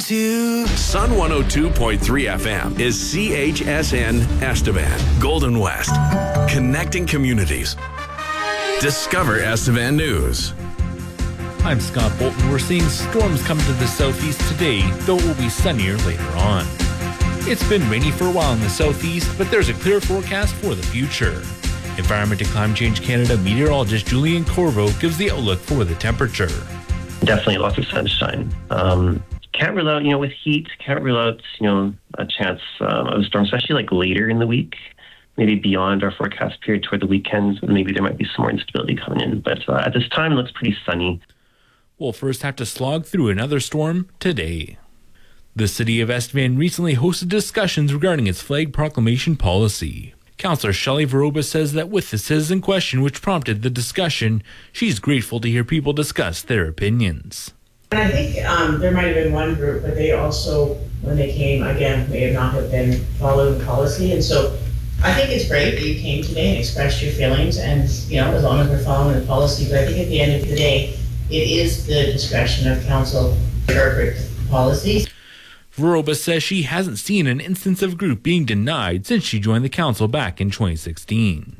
102. Sun 102.3 FM is CHSN Estevan, Golden West. Connecting communities. Discover Estevan News. I'm Scott Bolton. We're seeing storms come to the southeast today, though it will be sunnier later on. It's been rainy for a while in the southeast, but there's a clear forecast for the future. Environment and Climate Change Canada meteorologist Julian Corvo gives the outlook for the temperature. Definitely lots of sunshine. Can't rule out, with heat, can't rule out, a chance of a storm, especially like later in the week, maybe beyond our forecast period toward the weekends. Maybe there might be some more instability coming in. But at this time, it looks pretty sunny. We'll first have to slog through another storm today. The city of Estevan recently hosted discussions regarding its flag proclamation policy. Councillor Shelley Veroba says that with the citizen question which prompted the discussion, she's grateful to hear people discuss their opinions. And I think there might have been one group, but they also, when they came, again, may have not have been following policy. And so I think it's great that you came today and expressed your feelings and, as long as we're following the policy. But I think at the end of the day, it is the discretion of council to interpret policies. Veroba says she hasn't seen an instance of a group being denied since she joined the council back in 2016.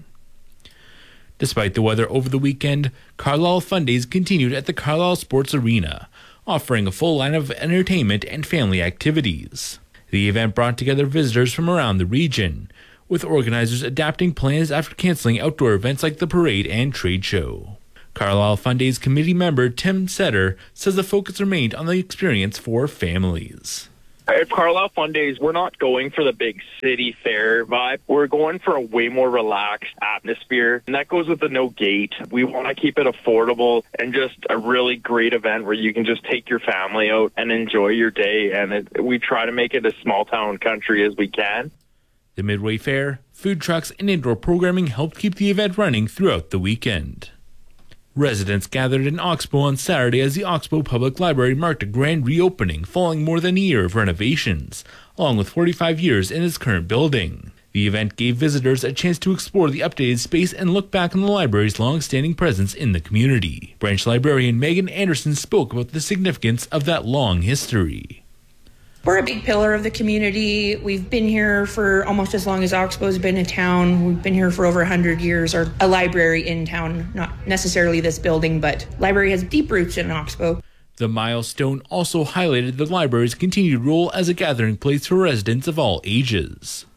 Despite the weather over the weekend, Carlisle Fun Days continued at the Carlisle Sports Arena, offering a full line of entertainment and family activities. The event brought together visitors from around the region, with organizers adapting plans after canceling outdoor events like the parade and trade show. Carlisle Fun Days committee member Tim Setter says the focus remained on the experience for families. At Carlisle Fun Days, we're not going for the big city fair vibe. We're going for a way more relaxed atmosphere, and that goes with the no gate. We want to keep it affordable and just a really great event where you can just take your family out and enjoy your day, and we try to make it as small town country as we can. The Midway Fair, food trucks, and indoor programming helped keep the event running throughout the weekend. Residents gathered in Oxbow on Saturday as the Oxbow Public Library marked a grand reopening following more than a year of renovations, along with 45 years in its current building. The event gave visitors a chance to explore the updated space and look back on the library's long-standing presence in the community. Branch librarian Megan Anderson spoke about the significance of that long history. We're a big pillar of the community. We've been here for almost as long as Oxbow's been in town. We've been here for over 100 years, or a library in town, not necessarily this building, but library has deep roots in Oxbow. The milestone also highlighted the library's continued role as a gathering place for residents of all ages.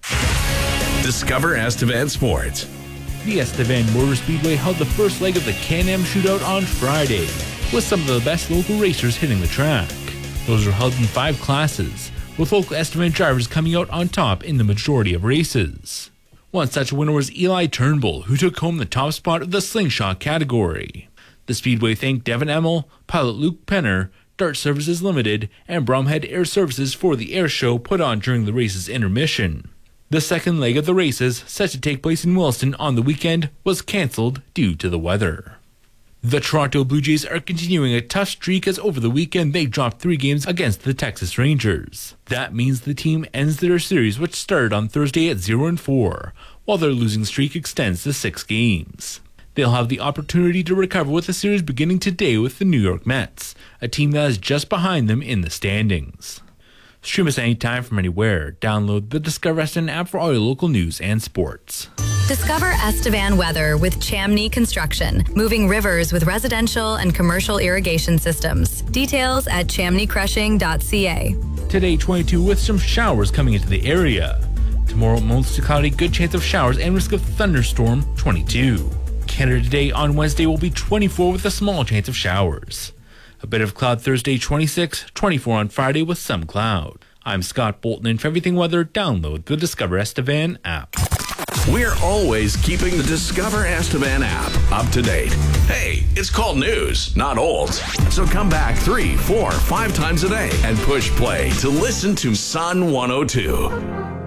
Discover Estevan Sports. The Estevan Motor Speedway held the first leg of the Can-Am Shootout on Friday, with some of the best local racers hitting the track. Those were held in 5 classes, with local Estevan drivers coming out on top in the majority of races. One such winner was Eli Turnbull, who took home the top spot of the slingshot category. The Speedway thanked Devin Emmel, pilot Luke Penner, Dart Services Limited, and Bromhead Air Services for the air show put on during the race's intermission. The second leg of the races, set to take place in Williston on the weekend, was cancelled due to the weather. The Toronto Blue Jays are continuing a tough streak as over the weekend they dropped 3 games against the Texas Rangers. That means the team ends their series, which started on Thursday at 0-4, while their losing streak extends to 6 games. They'll have the opportunity to recover with the series beginning today with the New York Mets, a team that is just behind them in the standings. Stream us anytime from anywhere. Download the Discover Estevan app for all your local news and sports. Discover Estevan weather with Chamney Construction, moving rivers with residential and commercial irrigation systems. Details at chamneycrushing.ca. Today, 22 with some showers coming into the area. Tomorrow, mostly cloudy, good chance of showers and risk of thunderstorm, 22. Canada Day on Wednesday will be 24 with a small chance of showers. A bit of cloud Thursday, 26, 24 on Friday with some cloud. I'm Scott Bolton, and for everything weather, download the Discover Estevan app. We're always keeping the Discover Estevan app up to date. Hey, it's called news, not old. So come back 3, 4, 5 times a day and push play to listen to Sun 102.